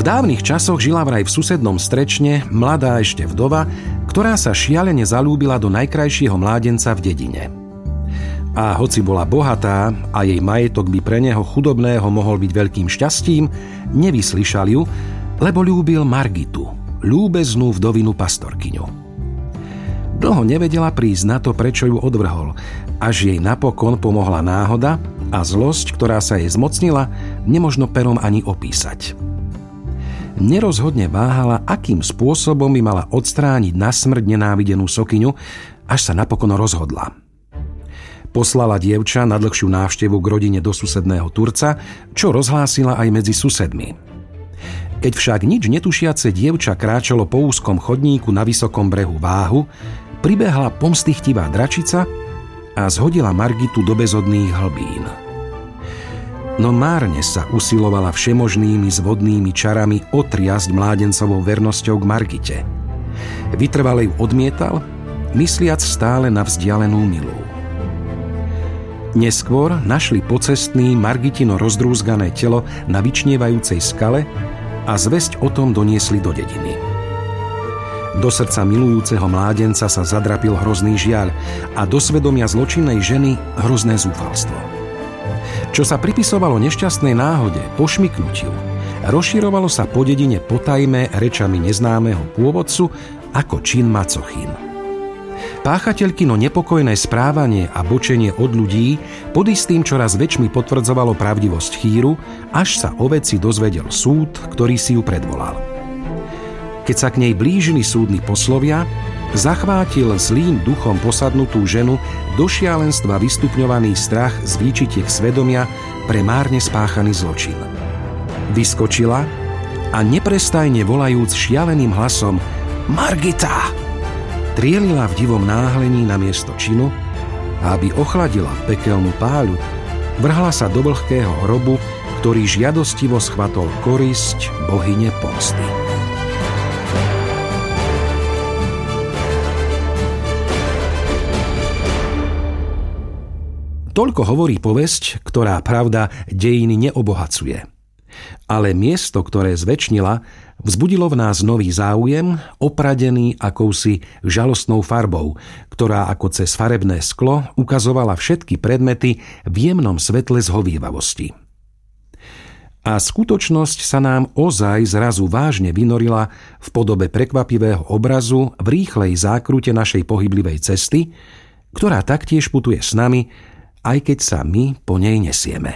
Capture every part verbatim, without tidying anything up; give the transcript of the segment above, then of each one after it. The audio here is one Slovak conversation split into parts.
V dávnych časoch žila vraj v susednom Strečne mladá ešte vdova, ktorá sa šialene zalúbila do najkrajšieho mládenca v dedine. A hoci bola bohatá a jej majetok by pre neho chudobného mohol byť veľkým šťastím, nevyslyšal ju, lebo ľúbil Margitu, ľúbeznú vdovinu pastorkyňu. Dlho nevedela prísť na to, prečo ju odvrhol, až jej napokon pomohla náhoda a zlosť, ktorá sa jej zmocnila, nemožno perom ani opísať. Nerozhodne váhala, akým spôsobom by mala odstrániť na smrť nenávidenú sokyňu, až sa napokon rozhodla. Poslala dievča na dlhšiu návštevu k rodine do susedného Turca, čo rozhlásila aj medzi susedmi. Keď však nič netušiace dievča kráčalo po úzkom chodníku na vysokom brehu Váhu, pribehla pomstychtivá dračica a zhodila Margitu do bezodných hlbín. No márne sa usilovala všemožnými zvodnými čarami otriasť mládencovou vernosťou k Margite. Vytrvale ju odmietal, mysliac stále na vzdialenú milú. Neskôr našli pocestný Margitino rozdrúzgané telo na vyčnievajúcej skale a zvesť o tom doniesli do dediny. Do srdca milujúceho mládenca sa zadrapil hrozný žiaľ a do svedomia zločinnej ženy hrozné zúfalstvo. Čo sa pripisovalo nešťastnej náhode, pošmyknutiu, rozširovalo sa po dedine potajme rečami neznámeho pôvodcu ako čin macochín. Páchateľkino nepokojné správanie a bočenie od ľudí pod istým čoraz väčšmi potvrdzovalo pravdivosť chýru, až sa o veci dozvedel súd, ktorý si ju predvolal. Keď sa k nej blížili súdni poslovia, zachvátil zlým duchom posadnutú ženu do šialenstva vystupňovaný strach z výčitiek svedomia pre márne spáchaný zločin. Vyskočila a neprestajne volajúc šialeným hlasom Margita! Trielila v divom náhlení na miesto činu a aby ochladila pekelnú páľu, vrhla sa do vlhkého hrobu, ktorý žiadostivo schvatol korisť bohyne pomsty. Toľko hovorí povesť, ktorá, pravda, dejiny neobohacuje. Ale miesto, ktoré zväčšnila, vzbudilo v nás nový záujem, opradený akousi žalostnou farbou, ktorá ako cez farebné sklo ukazovala všetky predmety v jemnom svetle zhovievavosti. A skutočnosť sa nám ozaj zrazu vážne vynorila v podobe prekvapivého obrazu v rýchlej zákrute našej pohyblivej cesty, ktorá taktiež putuje s nami, aj keď sa my po nej nesieme.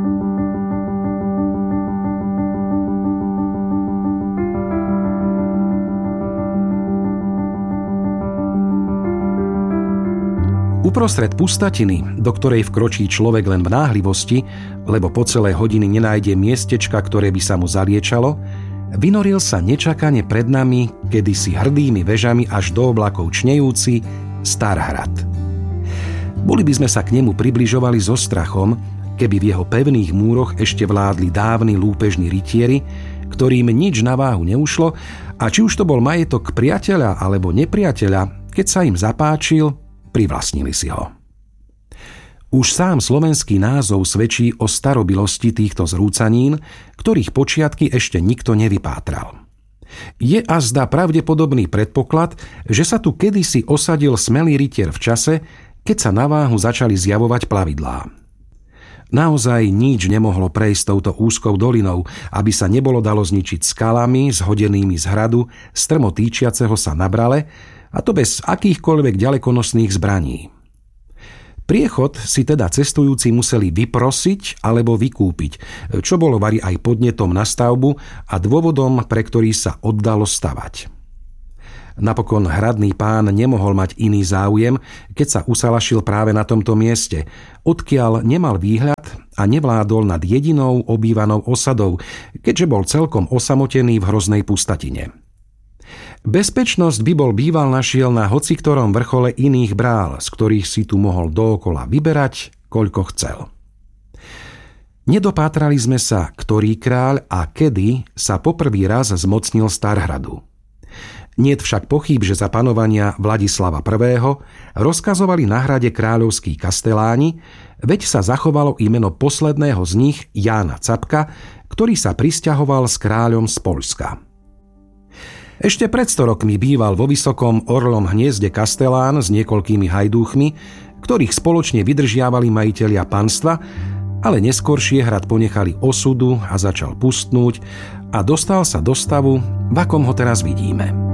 Uprostred pustatiny, do ktorej vkročí človek len v náhlivosti, lebo po celé hodiny nenájde miestečka, ktoré by sa mu zaliečalo, vynoril sa nečakane pred nami, kedysi hrdými vežami až do oblakov čnejúci, Starhrad. Boli by sme sa k nemu približovali so strachom, keby v jeho pevných múroch ešte vládli dávni lúpežní rytieri, ktorým nič na váhu neušlo, a či už to bol majetok priateľa alebo nepriateľa, keď sa im zapáčil, privlastnili si ho. Už sám slovenský názov svedčí o starobilosti týchto zrúcanín, ktorých počiatky ešte nikto nevypátral. Je azda pravdepodobný predpoklad, že sa tu kedysi osadil smelý rytier v čase, keď sa na váhu začali zjavovať plavidlá. Naozaj nič nemohlo prejsť touto úzkou dolinou, aby sa nebolo dalo zničiť skalami zhodenými z hradu strmo týčiaceho sa na brale, a to bez akýchkoľvek ďalekonosných zbraní. Priechod si teda cestujúci museli vyprosiť alebo vykúpiť, čo bolo vari aj podnetom na stavbu a dôvodom, pre ktorý sa oddalo stavať. Napokon hradný pán nemohol mať iný záujem, keď sa usalašil práve na tomto mieste, odkiaľ nemal výhľad a nevládol nad jedinou obývanou osadou, keďže bol celkom osamotený v hroznej pustatine. Bezpečnosť by bol býval našiel na hociktorom vrchole iných brál, z ktorých si tu mohol dookola vyberať, koľko chcel. Nedopátrali sme sa, ktorý kráľ a kedy sa poprvý raz zmocnil Starhradu. Niet však pochýb, že za panovania Vladislava I. rozkazovali na hrade kráľovskí kasteláni, veď sa zachovalo i meno posledného z nich, Jána Capka, ktorý sa prisťahoval s kráľom z Poľska. Ešte pred sto rokmi býval vo Vysokom Orlom hniezde kastelán s niekoľkými hajdúchmi, ktorých spoločne vydržiavali majitelia panstva, ale neskoršie hrad ponechali osudu a začal pustnúť a dostal sa do stavu, v akom ho teraz vidíme.